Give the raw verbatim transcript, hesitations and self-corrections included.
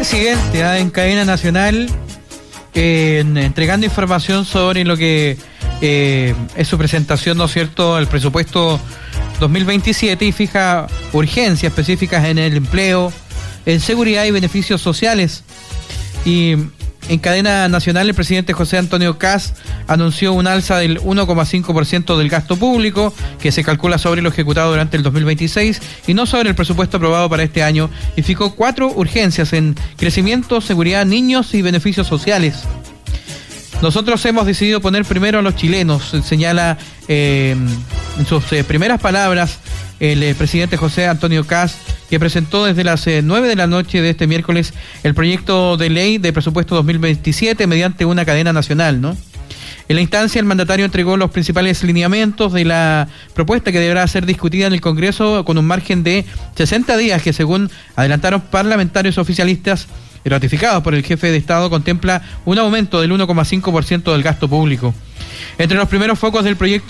presidente ¿eh? en cadena nacional eh, en, entregando información sobre lo que eh, es su presentación, ¿no es cierto?, el presupuesto dos mil veintisiete, y fija urgencias específicas en el empleo, en seguridad y beneficios sociales. Y en cadena nacional, el presidente José Antonio Kast anunció un alza del uno coma cinco por ciento del gasto público, que se calcula sobre lo ejecutado durante el dos mil veintiséis y no sobre el presupuesto aprobado para este año, y fijó cuatro urgencias en crecimiento, seguridad, niños y beneficios sociales. Nosotros hemos decidido poner primero a los chilenos, señala eh, en sus eh, primeras palabras el eh, presidente José Antonio Kast, que presentó desde las eh, nueve de la noche de este miércoles el proyecto de ley de presupuesto dos mil veintisiete mediante una cadena nacional, ¿no? En la instancia, el mandatario entregó los principales lineamientos de la propuesta, que deberá ser discutida en el Congreso con un margen de sesenta días, que según adelantaron parlamentarios oficialistas y ratificados por el jefe de Estado, contempla un aumento del uno coma cinco por ciento del gasto público. Entre los primeros focos del proyecto